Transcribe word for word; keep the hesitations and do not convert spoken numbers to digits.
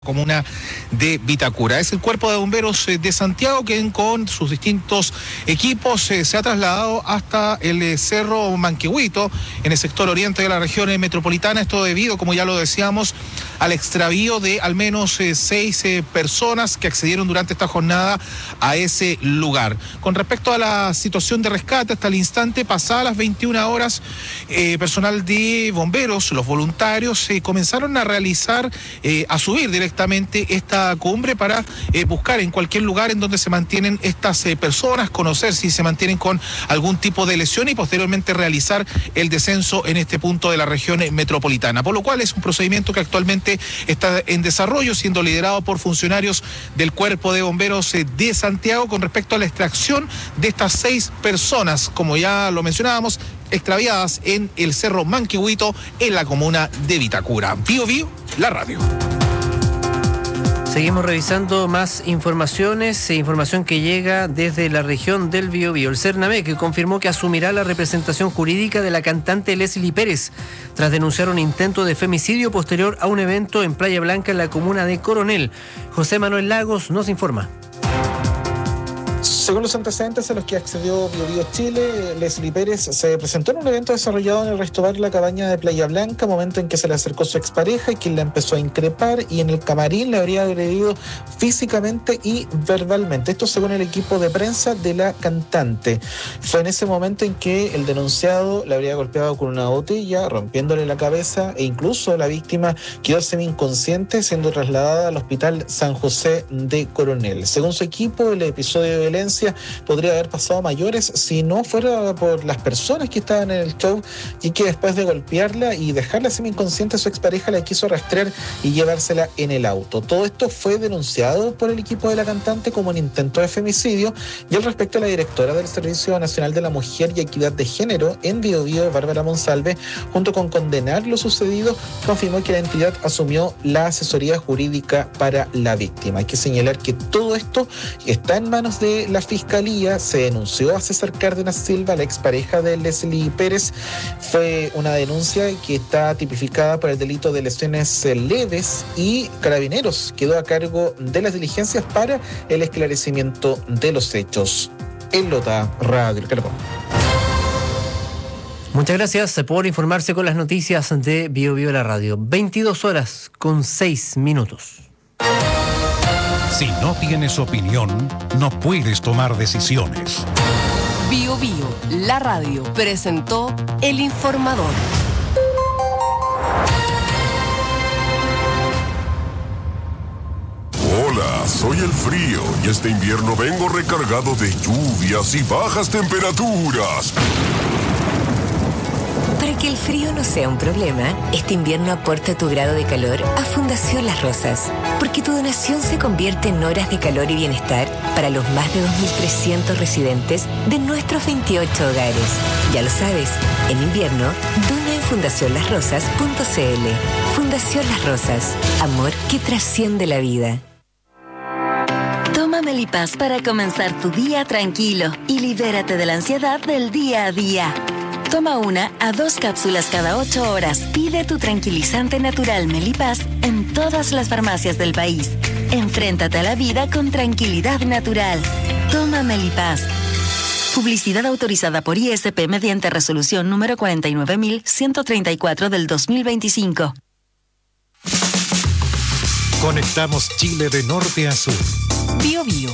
Comuna de Vitacura. Es el Cuerpo de Bomberos de Santiago quien con sus distintos equipos eh, se ha trasladado hasta el eh, Cerro Manquehuito en el sector oriente de la región eh, metropolitana. Esto debido, como ya lo decíamos, al extravío de al menos eh, seis eh, personas que accedieron durante esta jornada a ese lugar. Con respecto a la situación de rescate, hasta el instante, pasadas las veintiuna horas, eh, personal de bomberos, los voluntarios, eh, comenzaron a realizar, eh, a subir directamente esta cumbre para eh, buscar en cualquier lugar en donde se mantienen estas eh, personas, conocer si se mantienen con algún tipo de lesión y posteriormente realizar el descenso en este punto de la región eh, metropolitana, por lo cual es un procedimiento que actualmente está en desarrollo, siendo liderado por funcionarios del Cuerpo de Bomberos eh, de Santiago con respecto a la extracción de estas seis personas, como ya lo mencionábamos, extraviadas en el Cerro Manquehuito en la comuna de Vitacura. Bio Bio, la radio. Seguimos revisando más informaciones, e información que llega desde la región del Biobío. El Cernamec que confirmó que asumirá la representación jurídica de la cantante Leslie Pérez, tras denunciar un intento de femicidio posterior a un evento en Playa Blanca en la comuna de Coronel. José Manuel Lagos nos informa. Según los antecedentes a los que accedió Biobío Chile, Leslie Pérez se presentó en un evento desarrollado en el Restobar La Cabaña de Playa Blanca, momento en que se le acercó su expareja y quien la empezó a increpar y en el camarín le habría agredido físicamente y verbalmente. Esto según el equipo de prensa de la cantante. Fue en ese momento en que el denunciado le habría golpeado con una botella, rompiéndole la cabeza e incluso la víctima quedó semi-inconsciente, siendo trasladada al Hospital San José de Coronel. Según su equipo, el episodio de violencia podría haber pasado a mayores si no fuera por las personas que estaban en el show y que después de golpearla y dejarla semi-inconsciente, su expareja la quiso rastrear y llevársela en el auto. Todo esto fue denunciado por el equipo de la cantante como un intento de femicidio y al respecto la directora del Servicio Nacional de la Mujer y Equidad de Género en Biobío, Bárbara Monsalve, junto con condenar lo sucedido, confirmó que la entidad asumió la asesoría jurídica para la víctima. Hay que señalar que todo esto está en manos de la Fiscalía. Se denunció a César Cárdenas Silva, la expareja de Leslie Pérez. Fue una denuncia que está tipificada por el delito de lesiones leves y Carabineros quedó a cargo de las diligencias para el esclarecimiento de los hechos. En Lota Radio El Caracol. Muchas gracias por informarse con las noticias de Bio Bio la radio. veintidós horas con seis minutos. Si no tienes opinión, no puedes tomar decisiones. Bio Bio, la radio, presentó El Informador. Hola, soy el frío y este invierno vengo recargado de lluvias y bajas temperaturas. Para que el frío no sea un problema, este invierno aporta tu grado de calor a Fundación Las Rosas, porque tu donación se convierte en horas de calor y bienestar para los más de dos mil trescientos residentes de nuestros veintiocho hogares. Ya lo sabes, en invierno, dona en fundación las rosas punto c l. Fundación Las Rosas, amor que trasciende la vida. Toma Melipaz para comenzar tu día tranquilo y libérate de la ansiedad del día a día. Toma una a dos cápsulas cada ocho horas. Pide tu tranquilizante natural Melipaz en todas las farmacias del país. Enfréntate a la vida con tranquilidad natural. Toma Melipaz. Publicidad autorizada por I S P mediante resolución número cuarenta y nueve mil ciento treinta y cuatro del dos mil veinticinco. Conectamos Chile de norte a sur. Bio Bio.